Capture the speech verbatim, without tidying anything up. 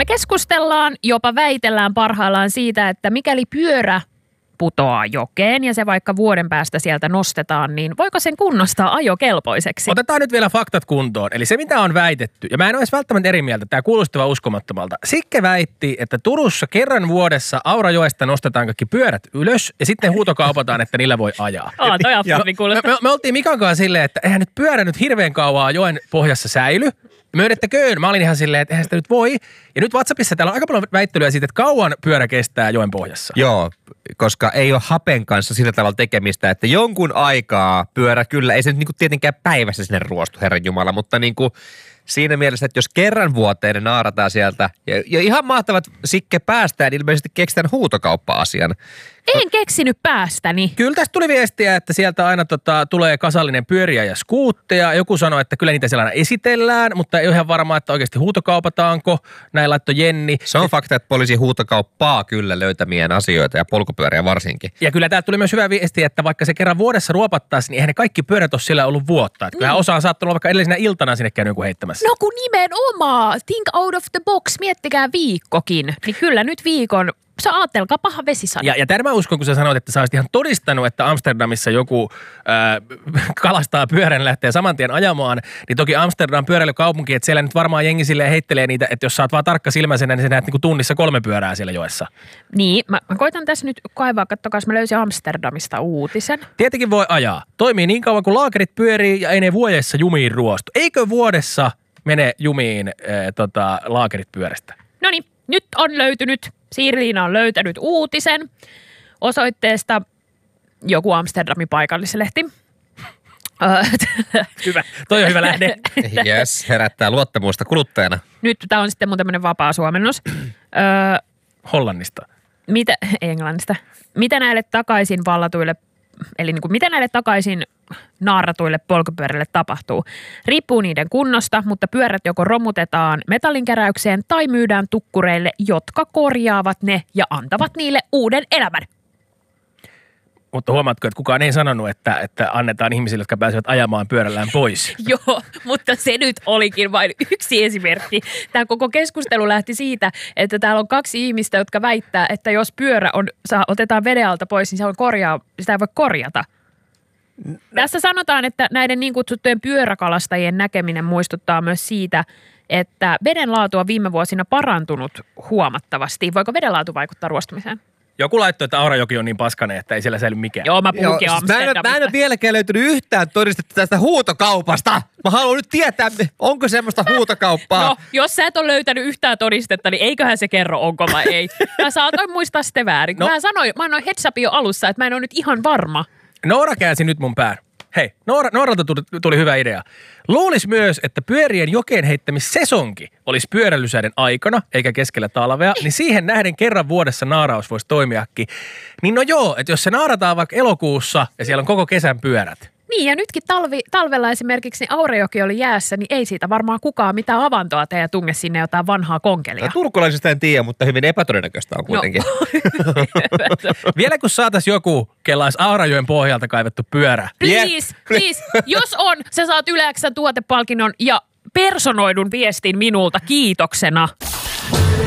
keskustellaan, jopa väitellään parhaillaan siitä, että mikäli pyörä putoaa jokeen ja se vaikka vuoden päästä sieltä nostetaan, niin voiko sen kunnostaa ajokelpoiseksi? Otetaan nyt vielä faktat kuntoon. Eli se, mitä on väitetty, ja mä en ole edes välttämättä eri mieltä, tämä kuulostaa uskomattomalta. Sikke väitti, että Turussa kerran vuodessa Aurajoesta nostetaan kaikki pyörät ylös ja sitten huutokaupataan, että niillä voi ajaa. Aa, toi absurdi kuulostaa. Me, me, me oltiin Mikan kanssa silleen, että eihän nyt pyörä nyt hirveän kauaa joen pohjassa säily. Myönnettäköön. Mä olin ihan silleen, että eihän sitä nyt voi. Ja nyt WhatsAppissa täällä on aika paljon väittelyä siitä, että kauan pyörä kestää joen pohjassa. Joo, koska ei ole hapen kanssa sillä tavalla tekemistä, että jonkun aikaa pyörä kyllä, ei se nyt niinku tietenkään päivässä sinne ruostu, Herran Jumala, mutta niinku siinä mielessä, että jos kerran vuoteen ne naarataan sieltä, ja, ja ihan mahtavat Sikke päästään, ilmeisesti keksitään huutokauppa-asian. En keksinyt päästäni. Kyllä tästä tuli viestiä, että sieltä aina tota, tulee kasallinen pyöriä ja skuutteja. Joku sanoi, että kyllä niitä siellä aina esitellään, mutta ei ole ihan varmaa, että oikeasti huutokaupataanko. Näin laittoi Jenni. Se on fakta, että poliisi huutokauppaa kyllä löytämien asioita ja polkupyöriä varsinkin. Ja kyllä täältä tuli myös hyvä viesti, että vaikka se kerran vuodessa ruopattaisiin, niin eihän ne kaikki pyörät ole siellä ollut vuotta. Että kyllähän osa on saattanut olla vaikka edellisenä iltana sinne käynyt joku heittämässä. No kun nimenomaan. Think out of the box. Miettikää viikkokin. Niin kyllä nyt viikon. Sä ajattelkaa paha vesisana. Ja, ja tämän mä uskon, kun sä sanoit, että sä olisit ihan todistanut, että Amsterdamissa joku äh, kalastaa pyörän ja lähtee saman tien ajamaan, niin toki Amsterdam pyöräilykaupunki, että siellä nyt varmaan jengi silleen heittelee niitä, että jos sä oot vaan tarkka silmäisenä, niin sä näet niinku tunnissa kolme pyörää siellä joessa. Niin, mä, mä koitan tässä nyt kaivaa, kattokaa, mä löysin Amsterdamista uutisen. Tietenkin voi ajaa. Toimii niin kauan, kun laakerit pyörii ja ei ne vuodessa jumiin ruostu. Eikö vuodessa mene jumiin äh, tota, laakerit pyörästä? No niin, nyt on löytynyt. Siiri-Liina on löytänyt uutisen osoitteesta joku Amsterdamin paikallislehti. Hyvä, toi on hyvä lähde. Yes, herättää luottamusta kuluttajana. Nyt tämä on sitten mun tämmöinen vapaa suomennos. Hollannista. Mitä, Englannista. Mitä näille takaisin vallatuille, eli niin kuin mitä näille takaisin naarratuille polkupyörille tapahtuu? Riippuu niiden kunnosta, mutta pyörät joko romutetaan metallinkeräykseen tai myydään tukkureille, jotka korjaavat ne ja antavat niille uuden elämän. Mutta huomaatko, että kukaan ei sanonut, että, että annetaan ihmisille, jotka pääsevät ajamaan pyörällään pois. Joo, mutta se nyt olikin vain yksi esimerkki. Tämä koko keskustelu lähti siitä, että täällä on kaksi ihmistä, jotka väittää, että jos pyörä on, saa, otetaan veden alta pois, niin se on korjaa, sitä ei voi korjata. No. Tässä sanotaan, että näiden niin kutsuttujen pyöräkalastajien näkeminen muistuttaa myös siitä, että veden laatu on viime vuosina parantunut huomattavasti. Voiko veden laatu vaikuttaa ruostumiseen? Joku laittoi, että Aurajoki on niin paskainen, että ei siellä säily mikään. Joo, mä puhunkin Joo, siis mä, en, mä en ole vieläkään löytynyt yhtään todistetta tästä huutokaupasta. Mä haluan nyt tietää, onko semmoista huutokauppaa. No, jos sä et ole löytänyt yhtään todistetta, niin eiköhän se kerro, onko vai ei. Mä saatoin muistaa sitten väärin. No. Mä sanoin, mä annoin heads upin jo alussa, että mä en ole nyt ihan varma. Noora käänsi nyt mun pään. Hei, Noora, Nooralta tuli, tuli hyvä idea. Luulisi myös, että pyörien jokeen heittämissesonki olisi pyöräilysäiden aikana, eikä keskellä talvea, niin siihen nähden kerran vuodessa naaraus voisi toimiakin. Niin no joo, että jos se naarataan vaikka elokuussa ja siellä on koko kesän pyörät. Niin ja nytkin talvi, talvella esimerkiksi niin Aurajoki oli jäässä, niin ei siitä varmaan kukaan mitään avantoa tee ja tunge sinne jotain vanhaa konkelia. No, turkulaisista en tiedä, mutta hyvin epätodennäköistä on kuitenkin. No. Vielä kun saataisiin joku, kella olisi Aurajoen pohjalta kaivettu pyörä. Please, yeah. please. Jos on, sä saat Yle X:n tuotepalkinnon ja personoidun viestin minulta kiitoksena.